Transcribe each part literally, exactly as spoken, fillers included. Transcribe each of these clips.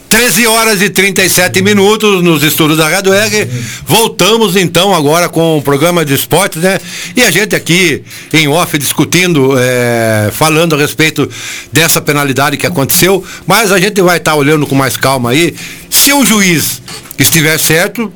treze horas e trinta e sete minutos nos estúdios da Rádio R. Voltamos então agora com o programa de esportes, né? E a gente aqui em off discutindo, é, falando a respeito dessa penalidade que aconteceu, mas a gente vai estar tá olhando com mais calma aí. Se o juiz estiver certo,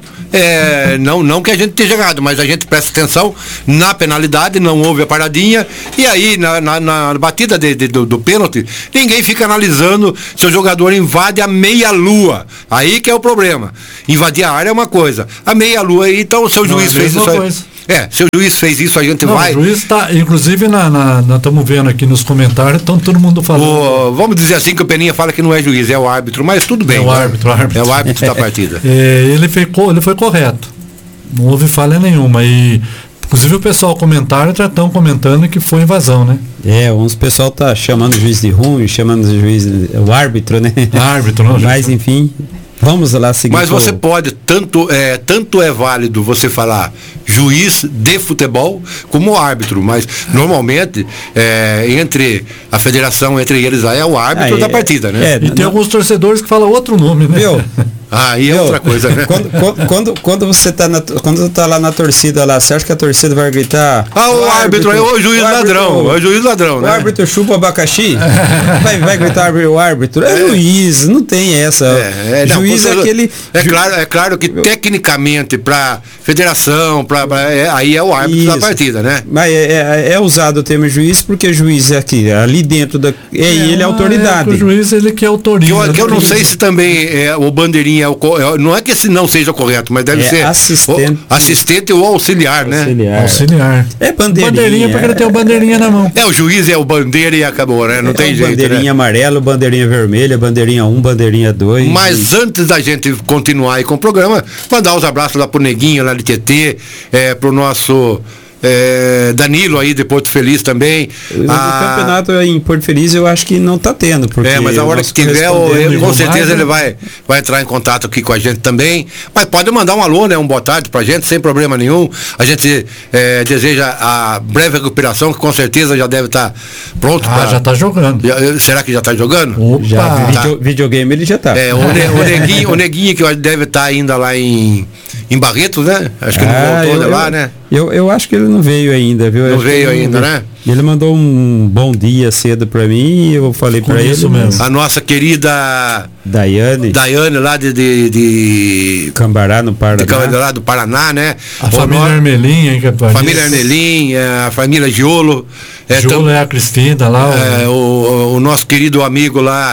é, não, não que a gente esteja errado, mas a gente presta atenção na penalidade, não houve a paradinha, e aí na, na, na batida de, de, do, do pênalti, ninguém fica analisando se o jogador invade a meia-lua. Aí que é o problema. Invadir a área é uma coisa, a meia-lua aí, então o seu não, juiz é fez isso aí. Coisa. É, se o juiz fez isso, a gente não, vai. O juiz está, inclusive, nós estamos vendo aqui nos comentários, então todo mundo falando. O, vamos dizer assim que o Peninha fala que não é juiz, é o árbitro, mas tudo bem. É o né? árbitro, o árbitro. É o árbitro da partida. É, ele, foi, ele foi correto. Não houve falha nenhuma. E, inclusive, o pessoal comentário já estão comentando que foi invasão, né? É, uns pessoal tá chamando o juiz de ruim, chamando o juiz, o árbitro, né? Árbitro, não. Mas, enfim. Vamos lá seguir. Mas você pode, tanto é, tanto é válido você falar juiz de futebol como árbitro, mas normalmente é, entre a federação, entre eles aí é o árbitro ah, é, da partida, né? É, e tem não... alguns torcedores que falam outro nome, né? Viu? Ah, aí é Meu, outra coisa, né? Quando, quando, quando, quando você tá na, quando tá lá na torcida lá, você acha que a torcida vai gritar? Ah, o, o árbitro, é o juiz o ladrão, árbitro, o juiz ladrão, o né? O árbitro chupa abacaxi? vai, vai gritar o árbitro? É, é juiz, não tem essa. É, é, juiz não, é aquele. É claro, é claro que tecnicamente para federação, pra, pra, é, aí é o árbitro Isso. da partida, né? Mas é, é, é usado o termo juiz porque juiz é aqui, ali dentro da. É, é ele é autoridade. É, o juiz ele que autoriza. Que eu, que eu não sei se também é, o bandeirinha é o, não é que esse não seja correto, mas deve é ser assistente. O, assistente ou auxiliar, auxiliar, né? Auxiliar. É bandeirinha. Bandeirinha porque ele tem o bandeirinha na mão. É, o juiz é o bandeira e acabou, né? Não é tem jeito, bandeirinha né? amarelo, bandeirinha vermelha, bandeirinha um, bandeirinha dois. Mas e... antes da gente continuar aí com o programa, mandar os abraços lá pro Neguinho, lá de Tietê, é, pro nosso... É, Danilo aí de Porto Feliz também. O ah, campeonato em Porto Feliz eu acho que não tá tendo. Porque é, mas a hora que tiver, eu, com certeza mais, ele vai, vai entrar em contato aqui com a gente também. Mas pode mandar um alô, né? Um boa tarde pra gente, sem problema nenhum. A gente é, deseja a breve recuperação, que com certeza já deve estar tá pronto. Ah, pra, já tá jogando. Já, será que já tá jogando? Opa. Já, tá. Video, videogame ele já tá. É, o, ne, o, neguinho, o Neguinho que deve estar tá ainda lá em, em Barretos, né? Acho que ah, não voltou eu, de lá, eu, né? Eu, eu acho que ele não veio ainda, viu? Não eu veio ainda, veio. né? Ele mandou um bom dia cedo pra mim e eu falei pra ele. Mesmo. A nossa querida Daiane. Daiane lá de, de, de Cambará, no Paraná. De, lá do Paraná, né? A o família nós, Armelim, hein, que é família Armelim, a família Giolo. É, Giolo tam, é a Cristina lá. É, o, o, o nosso querido amigo lá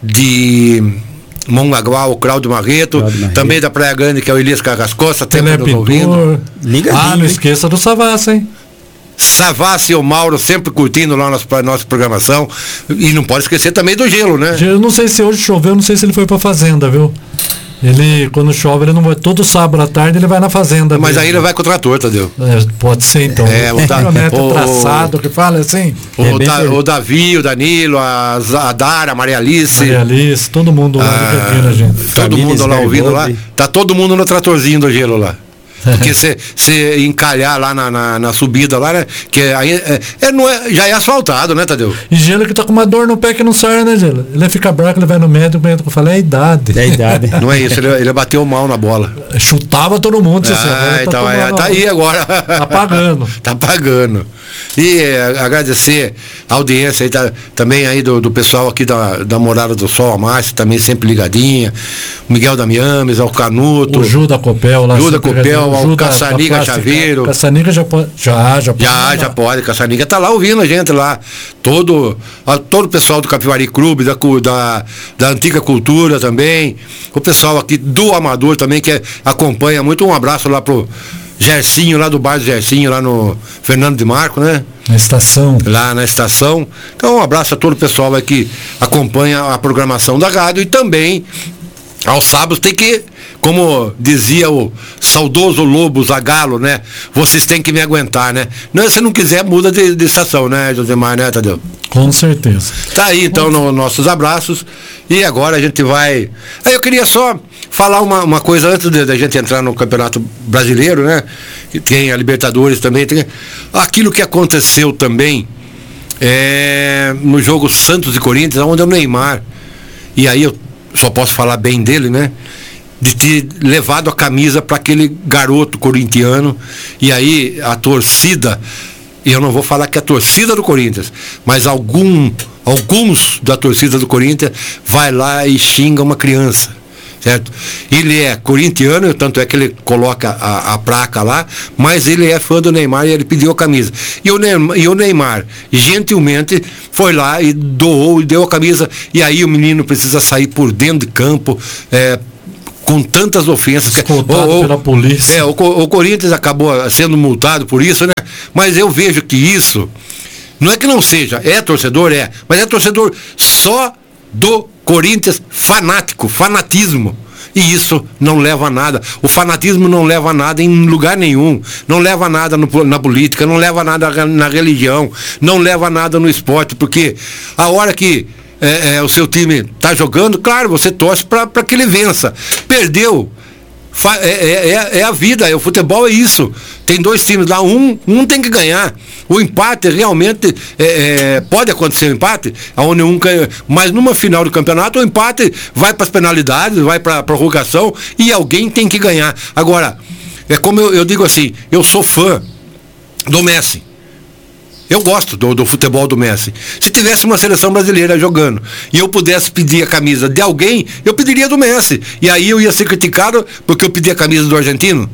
de Mongaguá, o Cláudio Marreto, Cláudio Marreto, também da Praia Grande, que é o Elias Carrascosa, sempre nos ouvindo. Ligadinho, ah, não esqueça do Savassi, hein? Savassi e o Mauro sempre curtindo lá nossa, nossa programação. E não pode esquecer também do Gelo, né? Eu não sei se hoje choveu, não sei se ele foi pra fazenda, viu? Ele, quando chove, ele não vai. Todo sábado à tarde ele vai na fazenda. Mas mesmo. Aí ele vai com o trator, Tadeu. É, pode ser então. É, o, ta, o traçado que fala assim. O, é o, da, o Davi, o Danilo, a, a Dara, a Maria Alice. Maria Alice, todo mundo lá ah, ouvindo a gente. Todo Família mundo lá ouvindo Scargoldi. lá. Tá todo mundo no tratorzinho do Gelo lá. Porque você encalhar lá na, na, na subida lá, né? Que aí é, é, não é, já é asfaltado, né, Tadeu? E Gelo que tá com uma dor no pé que não sai, né, Gelo? Ele fica branco, ele vai no médico, o médico fala, é a idade. É a idade. Não é isso, ele, ele bateu mal na bola. Chutava todo mundo, ah, assim, então, tá, é, tá aí agora. Tá pagando. Tá pagando. E é, agradecer a audiência aí, tá, também aí do, do pessoal aqui da, da Morada do Sol, a Márcia, também sempre ligadinha. O Miguel Damiames, ao Canuto. O Juda Copel lá. Juda Copel, ao Caçaniga Chaveiro. Caçaniga já pode. Já, já pode. Já, já pode. Caçaniga tá lá ouvindo a gente lá. Todo, a, todo o pessoal do Capivari Clube, da, da, da Antiga Cultura também. O pessoal aqui do Amador também, que é, acompanha muito. Um abraço lá pro Gercinho, lá do bar do Gercinho, lá no Fernando de Marco, né? Na estação. Lá na estação. Então um abraço a todo o pessoal aí que acompanha a programação da rádio e também aos sábados tem que, como dizia o saudoso Lobo Zagalo, né? Vocês têm que me aguentar, né? Não, se não quiser, muda de, de estação, né, Josemar, né, Tadeu? Com certeza. Tá aí, então, no, nossos abraços. E agora a gente vai... Aí eu queria só falar uma, uma coisa antes da gente entrar no Campeonato Brasileiro, né? Que tem a Libertadores também. Tem aquilo que aconteceu também é, no jogo Santos e Corinthians, onde é o Neymar. E aí eu só posso falar bem dele, né? De ter levado a camisa para aquele garoto corintiano, e aí a torcida, e eu não vou falar que é a torcida do Corinthians, mas algum, alguns da torcida do Corinthians vai lá e xinga uma criança, certo? Ele é corintiano, tanto é que ele coloca a, a placa lá, mas ele é fã do Neymar e ele pediu a camisa. E o Neymar, e o Neymar gentilmente foi lá e doou e deu a camisa, e aí o menino precisa sair por dentro de campo, é, com tantas ofensas. Escoltado o, o, pela polícia. É, o, o Corinthians acabou sendo multado por isso, né? Mas eu vejo que isso, não é que não seja, é torcedor, é, mas é torcedor só do Corinthians fanático, fanatismo. E isso não leva a nada. O fanatismo não leva a nada em lugar nenhum. Não leva a nada no, na política, não leva a nada na religião, não leva a nada no esporte, porque a hora que É, é, o seu time está jogando, claro, você torce para que ele vença. Perdeu, fa, é, é, é a vida, é, o futebol é isso. Tem dois times lá, um, um tem que ganhar. O empate realmente é, é, pode acontecer um empate, onde um ganha, mas numa final do campeonato o empate vai para as penalidades, vai para a prorrogação e alguém tem que ganhar. Agora, é como eu, eu digo assim, eu sou fã do Messi. Eu gosto do, do futebol do Messi. Se tivesse uma seleção brasileira jogando e eu pudesse pedir a camisa de alguém, eu pediria do Messi. E aí eu ia ser criticado porque eu pedi a camisa do argentino?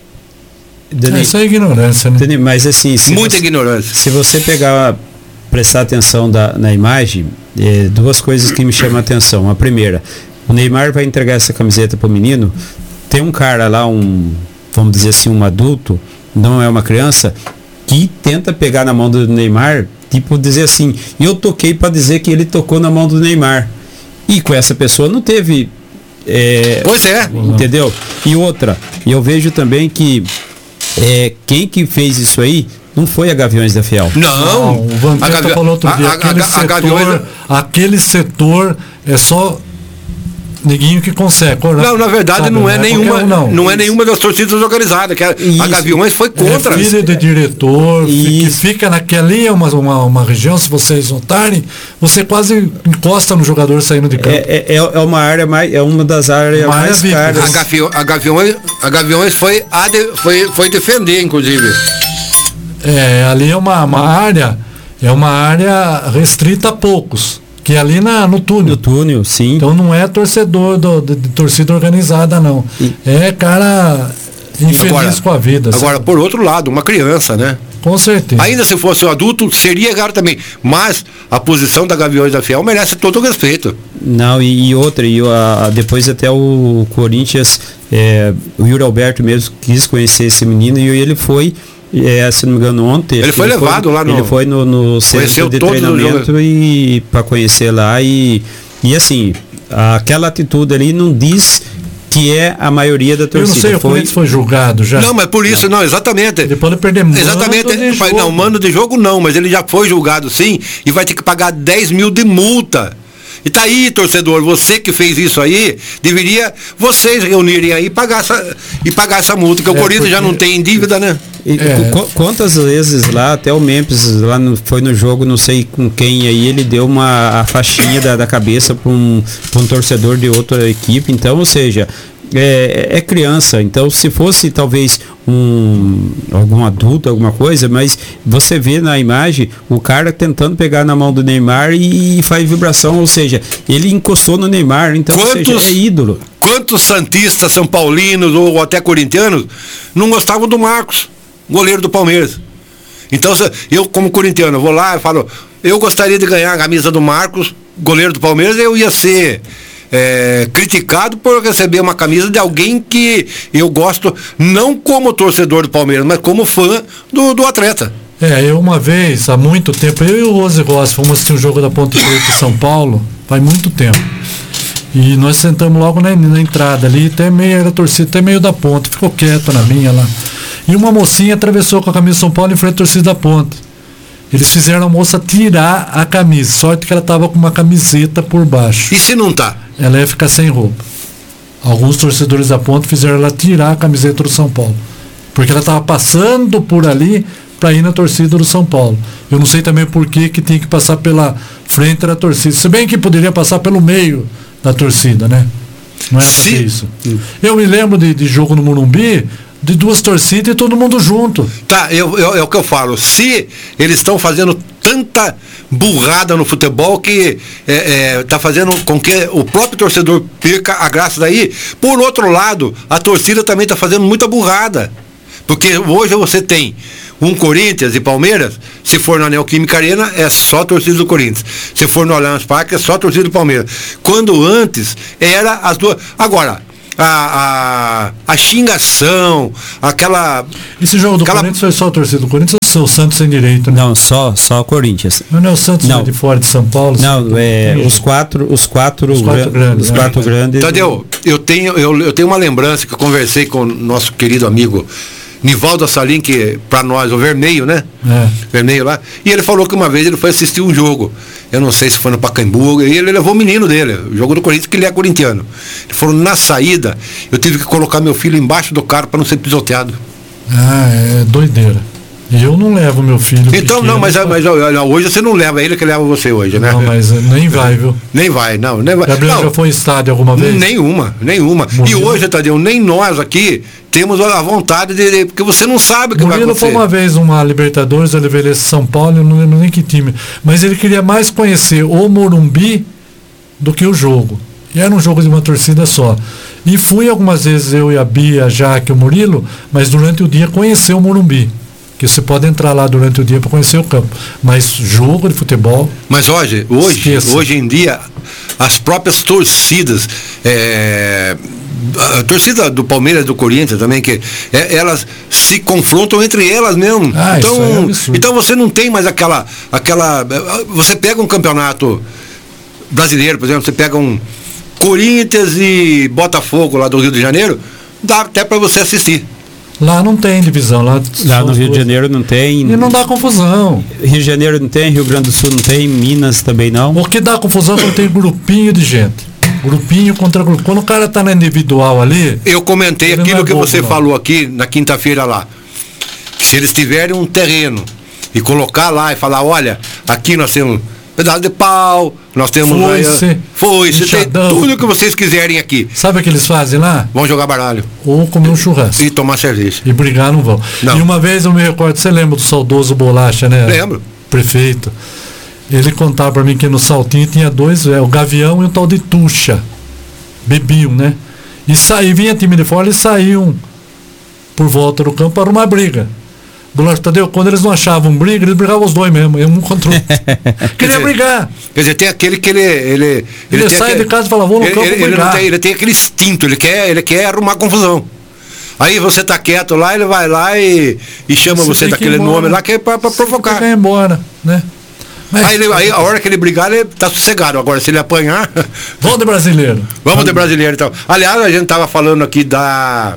Dani, isso é ignorância, né? Dani, mas assim... Muita você, ignorância. Se você pegar, prestar atenção da, na imagem, é, duas coisas que me chamam a atenção. A primeira, o Neymar vai entregar essa camiseta pro menino, tem um cara lá, um, vamos dizer assim, um adulto, não é uma criança, que tenta pegar na mão do Neymar, tipo dizer assim, eu toquei para dizer que ele tocou na mão do Neymar. E com essa pessoa não teve... É, pois é. Entendeu? E outra, eu vejo também que é, quem que fez isso aí não foi a Gaviões da Fiel. Não, não o Vampeta Gavi... falou outro dia, a, aquele, a, a, setor, a Gaviões... aquele setor é só... Neguinho que consegue. Não, na verdade sabe, não é, é nenhuma, não. não é nenhuma das torcidas organizadas, que a, a Gaviões foi contra. É filho de diretor, que fica naquela ali é uma, uma, uma região, se vocês notarem, você quase encosta no jogador saindo de campo. É, é, é uma área mais, é uma das áreas uma mais área caras. A, Gavião, a Gaviões, a Gaviões foi, a de, foi, foi defender, inclusive. É, ali é uma, uma área, é uma área restrita a poucos. Que é ali na, no túnel. No túnel, sim. Então não é torcedor do, de, de torcida organizada, não. E, é cara infeliz agora, com a vida. Agora, sabe? Por outro lado, uma criança, né? Com certeza. Ainda se fosse um adulto, seria errado também. Mas a posição da Gaviões da Fiel merece todo o respeito. Não, e, e outra, e a, depois até o Corinthians, é, o Yuri Alberto mesmo quis conhecer esse menino e ele foi... É, se não me engano, ontem ele foi ele levado foi, lá no ele foi no, no centro de treinamento e para conhecer lá e, e assim, aquela atitude ali não diz que é a maioria da torcida. Eu não sei, o Corinthians foi julgado já. Não, mas por isso, não, exatamente. Ele pode perder mando exatamente, de jogo. Não, mando de jogo não, mas ele já foi julgado sim e vai ter que pagar dez mil de multa. E tá aí, torcedor, você que fez isso aí, deveria vocês reunirem aí e pagar essa, e pagar essa multa, que é, o Corinthians porque... já não tem dívida, né? E, é. qu- quantas vezes lá, até o Memphis, lá no, foi no jogo, não sei com quem, aí ele deu uma a faixinha da, da cabeça para um, um torcedor de outra equipe, então, ou seja... É, é criança, então se fosse talvez um algum adulto, alguma coisa, mas você vê na imagem o cara tentando pegar na mão do Neymar e, e faz vibração, ou seja, ele encostou no Neymar, então quantos, ou seja, é ídolo. Quantos santistas, são paulinos ou até corintianos não gostavam do Marcos, goleiro do Palmeiras? Então eu como corintiano vou lá e falo, eu gostaria de ganhar a camisa do Marcos, goleiro do Palmeiras, eu ia ser É, criticado por receber uma camisa de alguém que eu gosto, não como torcedor do Palmeiras, mas como fã do, do atleta. É, eu uma vez, há muito tempo, eu e o Rose Rossi fomos assistir o jogo da Ponte Preta em São Paulo, faz muito tempo. E nós sentamos logo na, na entrada ali, até meio era torcida, até meio da Ponte, ficou quieto na minha lá. E uma mocinha atravessou com a camisa de São Paulo em frente à torcida da Ponte. Eles fizeram a moça tirar a camisa, sorte que ela estava com uma camiseta por baixo. E se não tá? Ela ia ficar sem roupa. Alguns torcedores da Ponte fizeram ela tirar a camiseta do São Paulo, porque ela estava passando por ali para ir na torcida do São Paulo. Eu não sei também por que que tinha que passar pela frente da torcida, se bem que poderia passar pelo meio da torcida, né? Não é Se... isso. Eu me lembro de, de jogo no Morumbi, de duas torcidas e todo mundo junto. Tá, eu, eu, é o que eu falo. Se eles estão fazendo tanta burrada no futebol que é, é, tá fazendo com que o próprio torcedor perca a graça daí, por outro lado, a torcida também tá fazendo muita burrada. Porque hoje você tem um Corinthians e Palmeiras, se for na Neoquímica Arena, é só a torcida do Corinthians. Se for no Allianz Parque, é só a torcida do Palmeiras. Quando antes era as duas. Agora, a, a, a xingação, aquela. Esse jogo do aquela... Corinthians foi só a torcida do Corinthians ou o Santos sem direito? Né? Não, só, só o Corinthians. Não, não é o Santos não. De fora de São Paulo? Não, é, os quatro, os quatro, os quatro gran... grandes. Os né? quatro grandes. Tadeu, eu tenho, eu, eu tenho uma lembrança que eu conversei com o nosso querido amigo Nivaldo Assalim, que para nós, o Vermelho, né? É. Vermelho lá. E ele falou que uma vez ele foi assistir um jogo. Eu não sei se foi no Pacaembu, e ele levou o menino dele, o jogo do Corinthians, que ele é corintiano. Ele falou, na saída, eu tive que colocar meu filho embaixo do carro para não ser pisoteado. Ah, é doideira. E eu não levo meu filho. Então, pequeno, não, mas, pra... mas hoje você não leva ele, que leva você hoje, né? Não, mas nem vai, viu? Nem vai, não. Nem vai. Gabriel não, já foi em estádio alguma vez? Nenhuma, nenhuma. Murilo. E hoje, Tadeu, nem nós aqui temos a vontade de, de porque você não sabe o que Murilo vai acontecer. Foi uma vez uma Libertadores, ele veio São Paulo, eu não lembro nem que time, mas ele queria mais conhecer o Morumbi do que o jogo. E era um jogo de uma torcida só. E fui algumas vezes, eu e a Bia, a Jaque e o Murilo, mas durante o dia conhecer o Morumbi. Que você pode entrar lá durante o dia para conhecer o campo. Mas jogo de futebol... Mas hoje, hoje, hoje em dia, as próprias torcidas... É, a torcida do Palmeiras, do Corinthians também, que é, elas se confrontam entre elas mesmo. Ah, então, isso é absurdo. Então você não tem mais aquela, aquela... Você pega um campeonato brasileiro, por exemplo, você pega um Corinthians e Botafogo lá do Rio de Janeiro, dá até para você assistir. Lá não tem divisão. Lá, lá no Rio duas... de Janeiro não tem. E não dá confusão. Rio de Janeiro não tem, Rio Grande do Sul não tem, Minas também não. O que dá confusão é quando tem grupinho de gente. Grupinho contra grupo. Quando o cara tá na individual ali... Eu comentei aquilo é que bobo, você não. falou aqui na quinta-feira lá. Se eles tiverem um terreno e colocar lá e falar, olha, aqui nós temos pedaço de pau, nós temos... Foice, foice, tem tudo que vocês quiserem aqui. Sabe o que eles fazem lá? Vão jogar baralho. Ou comer um churrasco. E tomar cerveja. E brigar não vão. Não. E uma vez eu me recordo, você lembra do saudoso Bolacha, né? Lembro. Prefeito. Ele contava pra mim que no Saltinho tinha dois, é, o Gavião e o tal de Tuxa. Bebiam, né? E saí, vinha time de fora e saíam por volta do campo para uma briga. Bolacha, Tadeu, quando eles não achavam briga, eles brigavam os dois mesmo, um contra o outro. Queria dizer, brigar. Quer dizer, tem aquele que ele... Ele, ele, ele sai aquele, de casa e fala, vou no ele, campo ele, brigar. Ele, tem, ele tem aquele instinto, ele quer, ele quer arrumar confusão. Aí você tá quieto lá, ele vai lá e, e chama você, você daquele nome lá que é pra, pra provocar. Você quer ir embora, né? Mas, aí, ele, aí a hora que ele brigar, ele tá sossegado. Agora, se ele apanhar... Vamos de brasileiro. Vamos, Vamos de brasileiro, então. Aliás, a gente tava falando aqui da...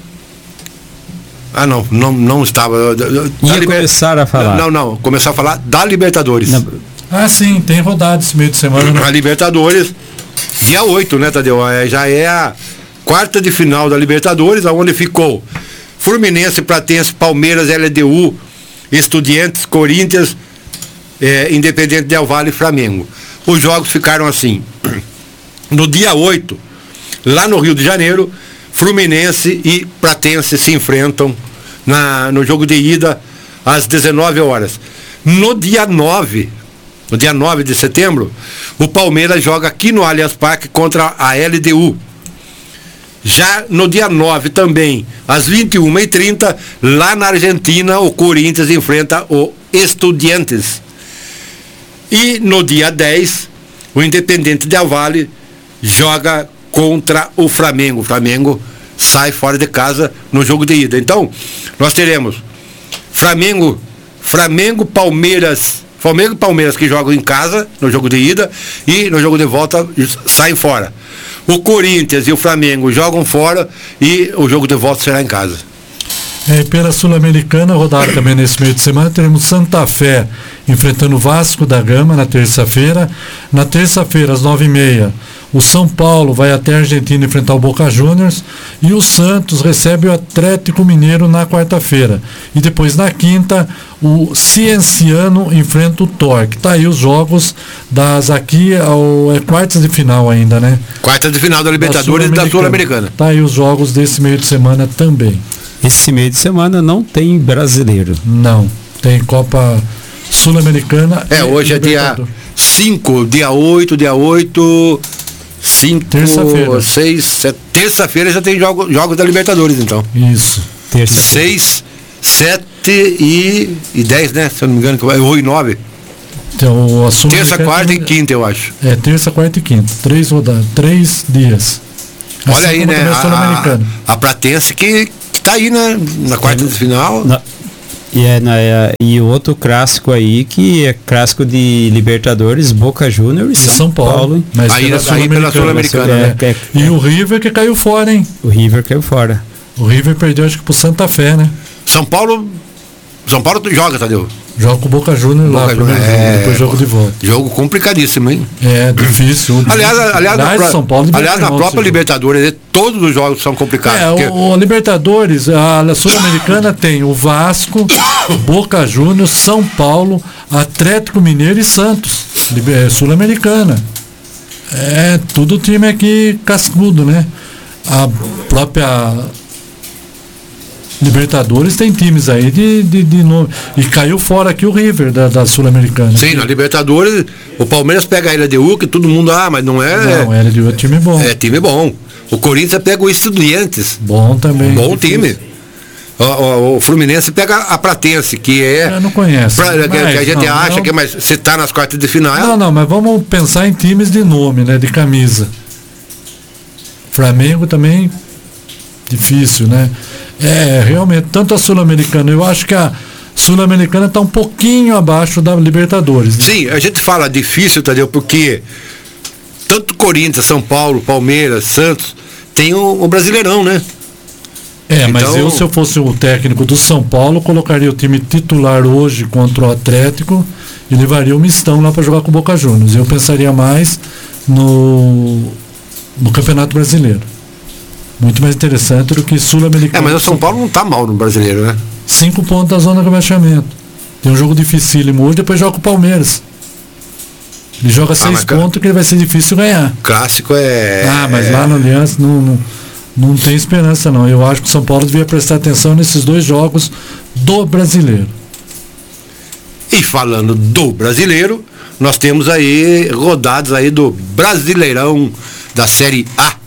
Ah, não, não, não estava... Ia liber... começar a falar. Não, não, começar a falar da Libertadores. Não. Ah, sim, tem rodada esse meio de semana. Né? A Libertadores, dia oito, né, Tadeu? Já é a quarta de final da Libertadores, onde ficou Fluminense, Platense, Palmeiras, L D U, Estudiantes, Corinthians, é, Independente Del Valle e Flamengo. Os jogos ficaram assim. No dia oito, lá no Rio de Janeiro, Fluminense e Platense se enfrentam na, no jogo de ida às dezenove horas. No dia nove, no dia nove de setembro, o Palmeiras joga aqui no Allianz Parque contra a L D U. Já no dia nove também, às vinte e uma e trinta, lá na Argentina, o Corinthians enfrenta o Estudiantes. E no dia dez, o Independente Del Valle joga contra o Flamengo. O Flamengo sai fora de casa no jogo de ida. Então, nós teremos Flamengo, Flamengo, Palmeiras, Flamengo e Palmeiras que jogam em casa no jogo de ida e no jogo de volta saem fora. O Corinthians e o Flamengo jogam fora e o jogo de volta será em casa. É, pela Sul-Americana, rodada também nesse meio de semana, teremos Santa Fé enfrentando o Vasco da Gama na terça-feira. Na terça-feira, às nove e meia, O São Paulo vai até a Argentina enfrentar o Boca Juniors e o Santos recebe o Atlético Mineiro na quarta-feira. E depois na quinta, o Cienciano enfrenta o Torque. Tá aí os jogos das aqui ao é quartas de final ainda, né? Quartas de final da Libertadores e da Sul-Americana. Tá aí os jogos desse meio de semana também. Esse meio de semana não tem brasileiro. Não, tem Copa Sul-Americana. É, hoje é dia cinco, dia oito, dia oito, cinco, terça-feira. seis, sete, terça-feira já tem jogo, jogos da Libertadores, então. Isso. Terça-feira. seis, sete e, e dez, né? Se eu não me engano, ou e nove. Então, a terça, quarta e quinta, eu acho. É, terça, quarta e quinta. Três rodadas, três dias. Assim Olha aí, né? A, a, a Platense que está aí na, na quarta de final. Na, e, é, na, é, e outro clássico aí, que é clássico de Libertadores, Boca Juniors e São, São Paulo. Paulo mas aí, pela Sul-Americana. Sul é, é, é, e o River que caiu fora, hein? O River caiu fora. O River perdeu, acho que pro Santa Fé, né? São Paulo. São Paulo joga, Tadeu? Joga com o Boca Juniors lá, primeiro é, jogo, depois jogo de volta. Jogo complicadíssimo, hein? É, difícil. aliás, aliás, aliás, na, São Paulo, aliás na própria Libertadores, todos os jogos são complicados. É, porque... o, o Libertadores, a Sul-Americana tem o Vasco, Boca Juniors, São Paulo, Atlético Mineiro e Santos. Sul-Americana. É, tudo time aqui cascudo, né? A própria Libertadores tem times aí de, de, de nome. E caiu fora aqui o River da, da Sul-Americana. Sim, na Libertadores, o Palmeiras pega a L D U, que todo mundo, ah, mas não é. Não, a L D U é time bom. É time bom. O Corinthians pega o Estudiantes. Bom também. Bom time. O, o, o Fluminense pega a Platense, que é. Eu não conheço. Pra, que, mas, que a gente não, acha não, que é mais. Se tá nas quartas de final. Não, não, mas vamos pensar em times de nome, né? De camisa. Flamengo também. Difícil, né? É, realmente, tanto a Sul-Americana, eu acho que a Sul-Americana está um pouquinho abaixo da Libertadores. Né? Sim, a gente fala difícil, Tadeu, porque tanto Corinthians, São Paulo, Palmeiras, Santos, tem o, o Brasileirão, né? É, então... mas eu, se eu fosse o técnico do São Paulo, colocaria o time titular hoje contra o Atlético e levaria o mistão lá para jogar com o Boca Juniors. Eu pensaria mais no, no Campeonato Brasileiro. Muito mais interessante do que Sul-Americano. É, mas o São Paulo não tá mal no Brasileiro, né? Cinco pontos da zona de rebaixamento. Tem um jogo dificílimo hoje, depois joga com o Palmeiras. Ele joga ah, seis pontos que vai ser difícil ganhar. Clássico é... Ah, mas lá no Aliança não, não, não tem esperança não. Eu acho que o São Paulo devia prestar atenção nesses dois jogos do Brasileiro. E falando do Brasileiro, nós temos aí rodadas aí do Brasileirão da Série A.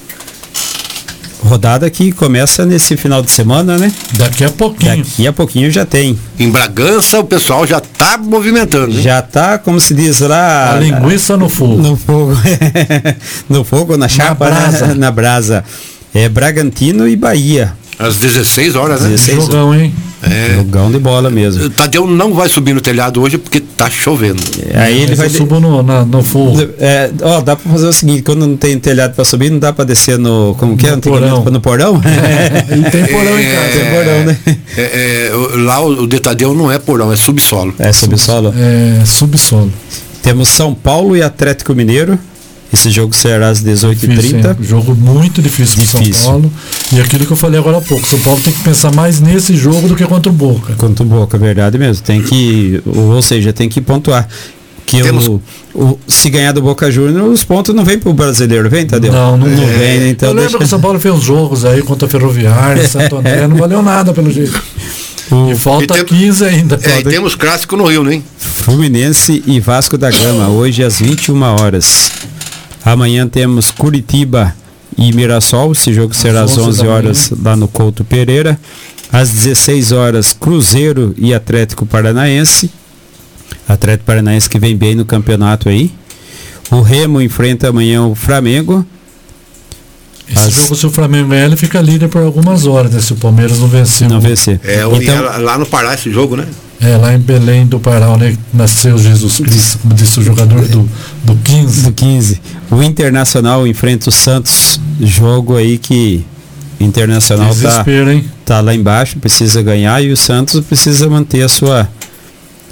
Rodada que começa nesse final de semana, né? Daqui a pouquinho. Daqui a pouquinho já tem. Em Bragança o pessoal já tá movimentando. Né? Já tá, como se diz lá... A linguiça no fogo. No fogo. No fogo, na chapa, na brasa. Na, na brasa. É Bragantino e Bahia. Às dezesseis horas, né? dezesseis Jogão, hein? É. Jogão de bola mesmo. Tadeu não vai subir no telhado hoje porque tá chovendo. É, aí ele vai. Eu subo no, na, no fogo. É, ó, dá pra fazer o seguinte: quando não tem telhado pra subir, não dá pra descer no. Como que é? No porão. No porão? É, e tem porão é, em casa. Tem porão, né? É, é, lá o, o de Tadeu não é porão, é subsolo. É subsolo? É, subsolo. Temos São Paulo e Atlético Mineiro. Esse jogo será às dezoito e trinta. É, jogo muito difícil para São Paulo. E aquilo que eu falei agora há pouco, São Paulo tem que pensar mais nesse jogo do que contra o Boca. Contra o Boca, verdade mesmo. Tem que, ou seja, tem que pontuar. Que Temos... o, o, se ganhar do Boca Juniors, os pontos não vêm pro brasileiro, vem, Tadeu? Não, não, não é. vem, né? Então eu lembro deixa... que o São Paulo fez uns jogos aí contra a Ferroviária, Santo André, não valeu nada pelo jeito. O... E falta e tem... quinze ainda. É, e temos clássico no Rio, né? Fluminense e Vasco da Gama, hoje às vinte e uma horas. Amanhã temos Curitiba e Mirassol. Esse jogo será às onze horas lá no Couto Pereira. Às dezesseis horas, Cruzeiro e Atlético Paranaense. Atlético Paranaense que vem bem no campeonato aí. O Remo enfrenta amanhã o Flamengo. Esse As... jogo, se o Flamengo ganhar, ele fica líder por algumas horas, né? Se o Palmeiras não vencer. Não vencer. É, então, é lá no Pará esse jogo, né? É, lá em Belém do Pará, onde nasceu Jesus Cristo, como disse o jogador do, do quinze. Do quinze. O Internacional enfrenta o Santos, jogo aí que o Internacional tá, hein? tá lá embaixo, precisa ganhar, e o Santos precisa manter a sua,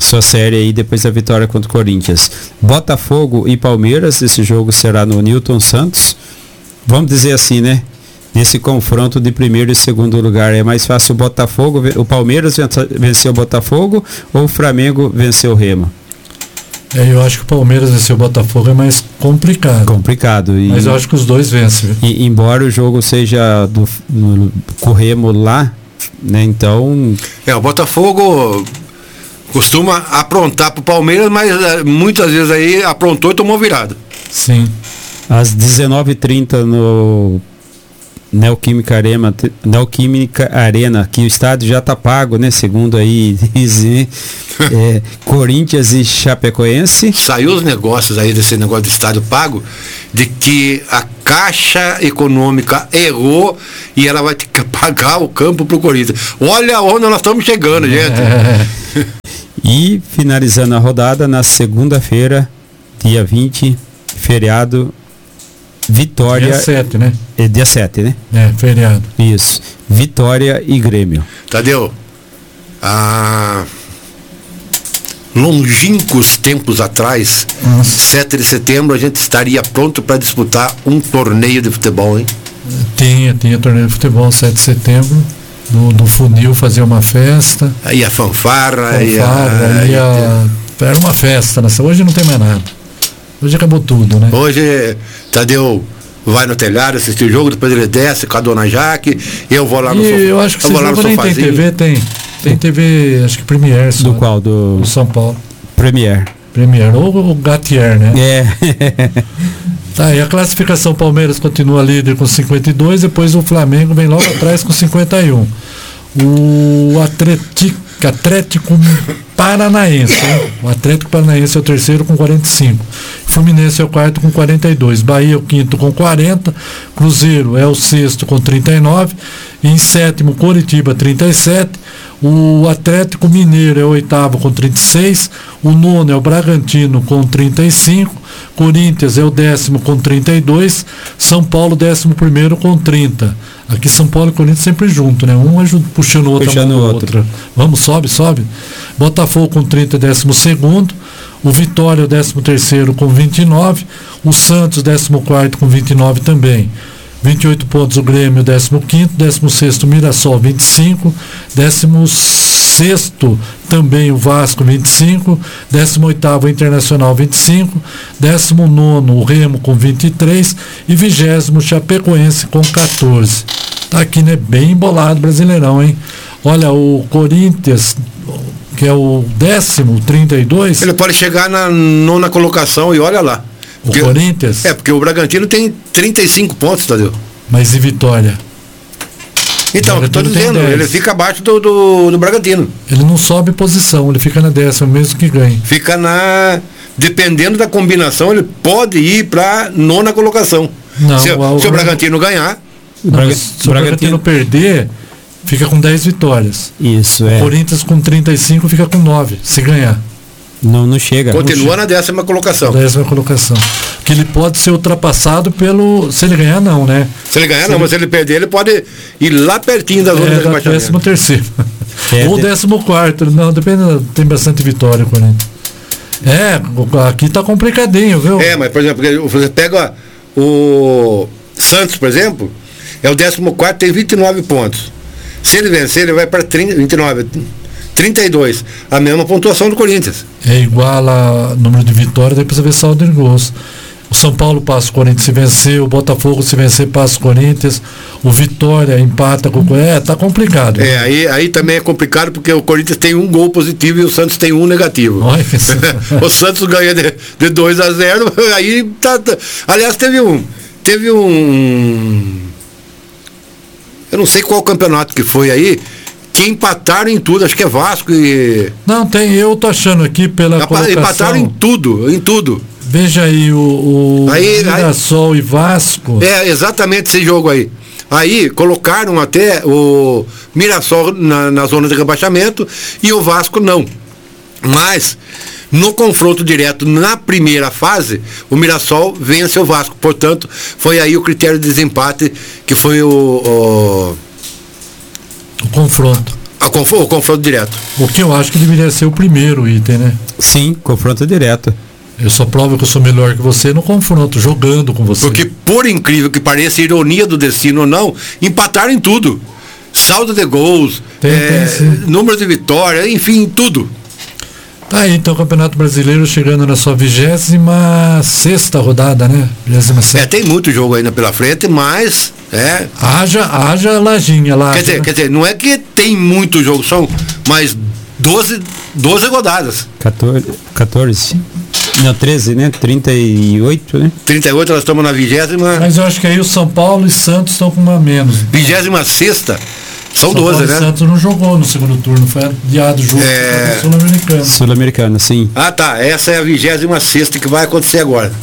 sua série aí depois da vitória contra o Corinthians. Botafogo e Palmeiras, esse jogo será no Newton Santos. Vamos dizer assim, né? Nesse confronto de primeiro e segundo lugar, é mais fácil o Botafogo, o Palmeiras vencer o Botafogo ou o Flamengo vencer o Remo? É, eu acho que o Palmeiras vencer o Botafogo é mais complicado. Complicado. E, mas eu acho que os dois vencem. E, embora o jogo seja do, do com o Remo lá, né? Então... É, o Botafogo costuma aprontar pro Palmeiras, mas muitas vezes aí aprontou e tomou virada. Sim. Às dezenove e trinta no Neoquímica Arena, Neoquímica Arena, que o estádio já está pago, né? Segundo aí dizem, é, Corinthians e Chapecoense. Saiu os negócios aí desse negócio de estádio pago, de que a Caixa Econômica errou e ela vai ter que pagar o campo pro Corinthians. Olha onde nós estamos chegando, gente. É. E finalizando a rodada na segunda-feira, dia vinte, feriado. Vitória. Dia sete, né? É dia sete, né? É, feriado. Isso. Vitória e Grêmio. Tadeu, há longínquos tempos atrás, Nossa. sete de setembro, a gente estaria pronto para disputar um torneio de futebol, hein? Tinha, tinha torneio de futebol, sete de setembro. No, no funil fazia uma festa. Aí a fanfarra, fanfarra e a, e a, era uma festa, né? Hoje não tem mais nada. Hoje acabou tudo, né? Hoje, Tadeu vai no telhado assistir o jogo, depois ele desce com a dona Jaque, eu vou lá no sofá. Eu acho que esse jogo nem tem T V, tem. Tem T V, acho que Premiere só. Do qual? Do, do São Paulo. Premiere. Premiere, ou o Gatier, né? É. Tá, e a classificação Palmeiras continua líder com cinquenta e dois, depois o Flamengo vem logo atrás com cinquenta e um. O Atlético, Atlético Paranaense, hein? O Atlético Paranaense é o terceiro com quarenta e cinco. Fluminense é o quarto com quarenta e dois. Bahia é o quinto com quarenta. Cruzeiro é o sexto com trinta e nove. E em sétimo, Coritiba, trinta e sete. O Atlético Mineiro é o oitavo com trinta e seis. O nono é o Bragantino com trinta e cinco. Corinthians é o décimo com trinta e dois. São Paulo, décimo primeiro com trinta. Aqui São Paulo e Corinthians sempre junto, né? Um ajuda, puxando o outro, puxando a mão outro. outra. Vamos, sobe, sobe. Botafogo com trinta, décimo segundo. O Vitória, o décimo terceiro com vinte e nove. O Santos, décimo quarto com vinte e nove também. vinte e oito pontos o Grêmio, décimo quinto. décimo sexto Mirassol, vinte e cinco. décimo sexto também o Vasco, vinte e cinco. décimo oitavo Internacional, vinte e cinco. décimo nono o Remo com vinte e três. E vigésimo Chapecoense com quatorze. Tá aqui, né? Bem embolado Brasileirão, hein? Olha, o Corinthians, que é o décimo, trinta e dois. Ele pode chegar na nona colocação e olha lá. O Porque, Corinthians? É, porque o Bragantino tem trinta e cinco pontos, Tadeu. Mas e Vitória? Então, eu estou dizendo, dez. ele fica abaixo do, do, do Bragantino. Ele não sobe posição, ele fica na décima, mesmo que ganhe. Fica na... Dependendo da combinação, ele pode ir para nona colocação. Não, se, o, se o Bragantino ganhar... Não, Braga, se o Bragantino perder, fica com dez vitórias. Isso, o é. Corinthians com trinta e cinco fica com nove, se ganhar. Não, não chega. Continua não na décima colocação. Décima colocação. Que ele pode ser ultrapassado pelo... Se ele ganhar, não, né? Se ele ganhar, se não, ele... mas se ele perder, ele pode ir lá pertinho da zona é, de rebaixamento. décimo terceiro. É, Ou de... décimo quarto. Não, depende, tem bastante vitória, Corinthians. É, aqui tá complicadinho, viu? É, mas, por exemplo, você pega o Santos, por exemplo, é o décimo quarto, tem vinte e nove pontos. Se ele vencer, ele vai para vinte e nove, trinta e dois. A mesma pontuação do Corinthians. É igual a número de vitórias, daí precisa ver saldo de gols. O São Paulo passa o Corinthians se vencer, o Botafogo se vencer passa o Corinthians, o Vitória empata com o... É, tá complicado. É, aí, aí também é complicado porque o Corinthians tem um gol positivo e o Santos tem um negativo. Olha, o Santos ganha de, de dois a zero, aí tá, tá... Aliás, teve um... Teve um... Eu não sei qual campeonato que foi aí, que empataram em tudo, acho que é Vasco e... Não, tem, eu tô achando aqui pela colocação... Empataram em tudo, em tudo. Veja aí, o, o aí, Mirassol aí, e Vasco... É, exatamente esse jogo aí. Aí colocaram até o Mirassol na, na zona de rebaixamento e o Vasco não. Mas, no confronto direto, na primeira fase, o Mirassol vence o Vasco. Portanto, foi aí o critério de desempate, que foi o... o O confronto. A conf, o confronto direto. O que eu acho que deveria ser o primeiro item, né? Sim, confronto direto. Eu só provo que eu sou melhor que você no confronto, jogando com você. Porque, por incrível que pareça, ironia do destino ou não, empataram em tudo. Saldo de gols, Tem, é, tem, sim. número de vitória, enfim, tudo. Tá aí, então, o Campeonato Brasileiro chegando na sua vigésima sexta rodada, né? Vigésima É, sexta. tem muito jogo ainda pela frente, mas é. Haja, haja lajinha lá. Quer dizer, né? quer dizer, não é que tem muito jogo, são mais doze, doze rodadas. quatorze, quatorze. Não, treze, né? trinta e oito, né? trinta e oito, nós estamos na vigésima. Mas eu acho que aí o São Paulo e Santos estão com uma a menos. Vigésima sexta. São São doze, Paulo e né? Santos não jogou no segundo turno, foi adiado o jogo É. contra o Sul-Americano. Sul-Americana, sim. Ah, tá. Essa é a vigésima sexta que vai acontecer agora.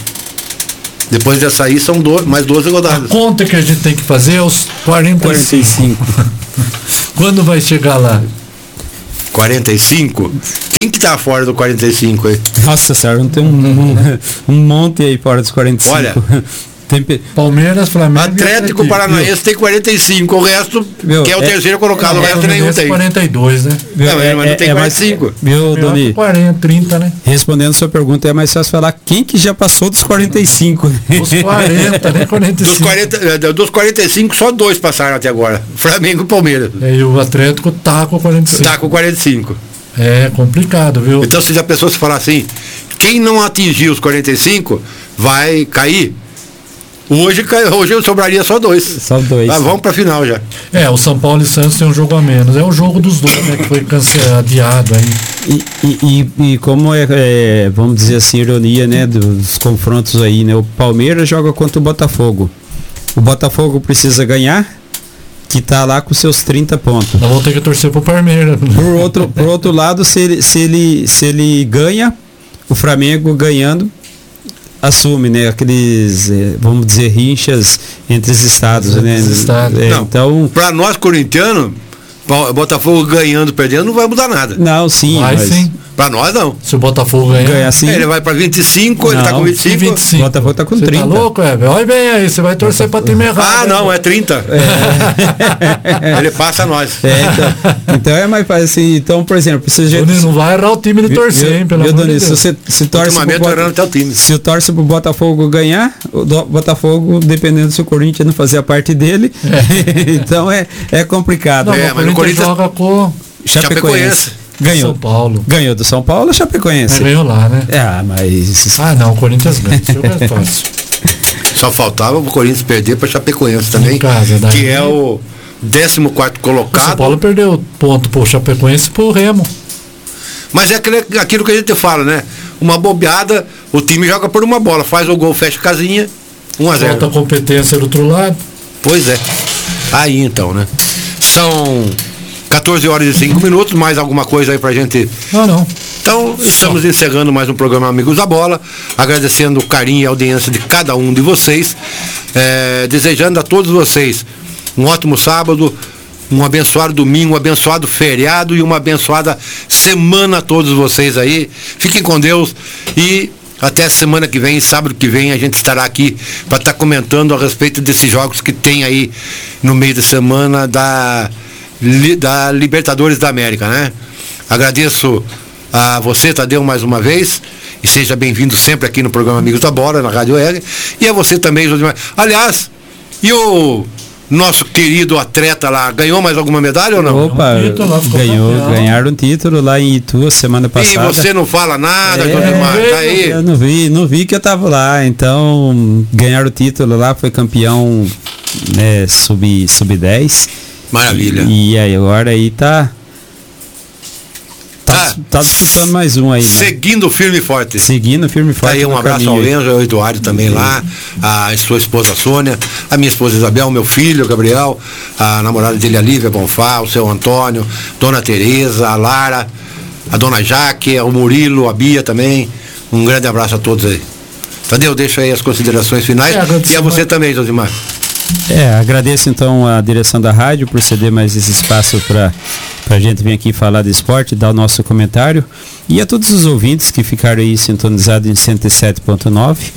Depois dessa aí são do, mais doze A rodadas. conta que a gente tem que fazer é os quarenta e quarenta e cinco. cinco. Quando vai chegar lá? quarenta e cinco? Quem que tá fora do quarenta e cinco aí? Nossa senhora, não tem um, um, um monte aí fora dos quarenta e cinco. Olha. Tem pe- Palmeiras, Flamengo. e Atlético Atlético. Paranaense tem quarenta e cinco, o resto, Meu, que é o é- terceiro colocado, o É, resto nenhum Fluminense tem. quarenta e dois, né? Não, mas não tem mais- quarenta e cinco. Viu, Melhor Doni? que quarenta, trinta, né? Respondendo sua pergunta, é mais fácil falar quem que já passou dos quarenta e cinco. Os quarenta, né? quarenta e cinco. Dos, quarenta, eh, dos quarenta e cinco, só dois passaram até agora. Flamengo e Palmeiras. É, e o Atlético tá com quarenta e cinco. Tá com quarenta e cinco. É complicado, viu? Então, se a pessoa se falar assim, quem não atingir os quarenta e cinco vai cair. Hoje, cai- hoje eu sobraria só dois. Só dois. Ah, vamos pra final já. É, o São Paulo e Santos tem um jogo a menos. É o jogo dos dois, né? Que foi cancelado, adiado aí. E, e, e- e como é, é, vamos dizer assim, ironia, né, dos confrontos aí, né? O Palmeiras joga contra o Botafogo. O Botafogo precisa ganhar, que tá lá com seus trinta pontos. Nós vamos ter que torcer pro Palmeiras. Por outro, por outro lado, se ele, se, ele, se ele ganha, o Flamengo ganhando, assume, né? Aqueles, eh, vamos dizer, rinchas entre os estados, Entre né? os estados. É, Não. então, Pra nós, corintianos, Pa- Botafogo ganhando, perdendo, não vai mudar nada. não, sim, Vai mas sim. Pra nós, não. Se o Botafogo ganhar. ganhar sim. É, ele vai pra vinte e cinco, ele tá Não, com vinte e cinco. vinte e cinco. O Botafogo tá com Você trinta. tá louco, é? Olha bem aí, você vai torcer pra time errado. Ah, né? não, é trinta. Ele passa nós. É, então, então é mais fácil assim. Então, por exemplo, você já. Doni, não vai errar o time de torcer, hein? Pelo Viu, amor de Doni, se Deus. você se torce pro Ultimamente, Bota- orando até o time. se o torce pro Botafogo ganhar, o do- Botafogo, dependendo se o Corinthians não fazer a parte dele, então é, é complicado. Não, É, o mas no Corinthians Corinthians- joga com Chapecoense. Ganhou. São Paulo. Ganhou do São Paulo ou Chapecoense? Mas ganhou lá, né? Ah, mas. Ah, não, o Corinthians ganha. Esse jogo é fácil. Só faltava o Corinthians perder para Chapecoense também, Em casa, daí- que é o décimo quarto O São colocado. Paulo perdeu ponto pro Chapecoense e pro Remo. Mas é aquele, aquilo que a gente fala, né? Uma bobeada, o time joga por uma bola, faz o gol, fecha a casinha, um a Falta zero. competência do outro lado. Pois é. Aí então, né? São quatorze horas e cinco minutos, mais alguma coisa aí pra gente. Não, não. Então, estamos encerrando mais um programa Amigos da Bola, agradecendo o carinho e a audiência de cada um de vocês, é, desejando a todos vocês um ótimo sábado, um abençoado domingo, um abençoado feriado e uma abençoada semana a todos vocês aí. Fiquem com Deus e até semana que vem, sábado que vem, a gente estará aqui para estar comentando a respeito desses jogos que tem aí no meio de semana da, Li- da Libertadores da América, né? Agradeço a você, Tadeu, mais uma vez, e seja bem-vindo sempre aqui no programa Amigos da Bola, na Rádio R, e a você também, Josimar. Aliás, e o nosso querido atleta lá, ganhou mais alguma medalha ou não? Opa, Um título lá, ficou ganhou, campeão. ganharam um título lá em Itu semana E passada. você não fala nada, É, Josimar, tá aí. Eu não vi, não vi que eu tava lá, então ganharam o título lá, foi campeão, né, sub, sub dez. Maravilha. E aí agora aí tá tá, Tá. tá disputando mais um aí, né? Seguindo firme e forte. Seguindo firme e Tá forte. aí um no abraço ao caminho. Enzo, ao Eduardo também lá, a sua esposa Sônia, a minha esposa Isabel, meu filho Gabriel, a namorada dele a Lívia Bonfá, o seu Antônio, Dona Tereza, a Lara, a Dona Jaque, o Murilo, a Bia também. Um grande abraço a todos aí. Tadeu, deixa aí as considerações finais. É, agradeço E a você mais. também, Josimar. É, agradeço então a direção da rádio por ceder mais esse espaço para a gente vir aqui falar de esporte, dar o nosso comentário. E a todos os ouvintes que ficaram aí sintonizados em cento e sete ponto nove.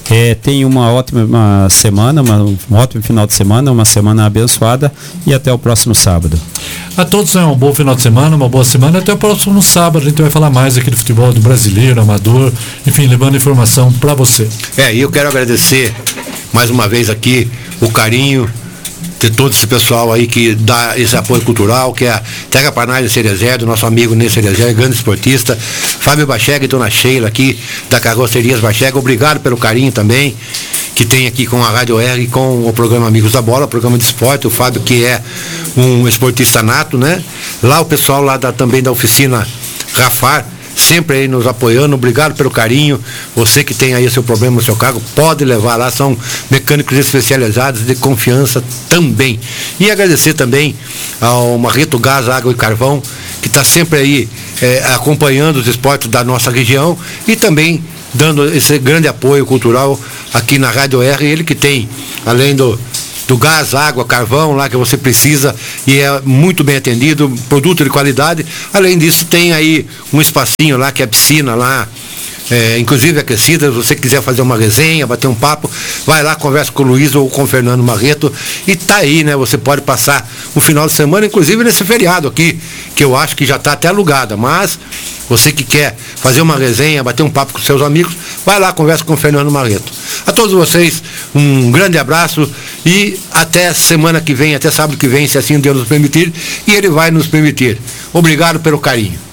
É, tenha uma ótima uma semana, uma, um ótimo final de semana, uma semana abençoada e até o próximo sábado. A todos é um bom final de semana, uma boa semana, até o próximo sábado. A gente vai falar mais aqui do futebol do brasileiro, amador, enfim, levando informação para você. É, e eu quero agradecer mais uma vez aqui o carinho de todo esse pessoal aí que dá esse apoio cultural, que é a Terra Panais de Cerezer, do nosso amigo Ney Cerezer, grande esportista, Fábio Bachega e Dona Sheila aqui da Carrocerias Bachega, obrigado pelo carinho também que tem aqui com a Rádio R e com o programa Amigos da Bola, programa de esporte, o Fábio que é um esportista nato, né? Lá o pessoal lá da, também da oficina Rafar, sempre aí nos apoiando, obrigado pelo carinho. Você que tem aí seu problema no seu carro, pode levar lá, são mecânicos especializados de confiança também. E agradecer também ao Marreto Gás, Água e Carvão, que está sempre aí é, acompanhando os esportes da nossa região e também dando esse grande apoio cultural aqui na Rádio R, ele que tem, além do do gás, água, carvão lá que você precisa e é muito bem atendido, produto de qualidade. Além disso, tem aí um espacinho lá que é a piscina lá, é, inclusive aquecida. Se você quiser fazer uma resenha, bater um papo, vai lá, conversa com o Luiz ou com o Fernando Marreto e tá aí, né? Você pode passar o final de semana, inclusive nesse feriado aqui, que eu acho que já está até alugada, mas você que quer fazer uma resenha, bater um papo com seus amigos, vai lá, conversa com o Fernando Marreto. A todos vocês, um grande abraço e até semana que vem, até sábado que vem, se assim Deus nos permitir, e Ele vai nos permitir. Obrigado pelo carinho.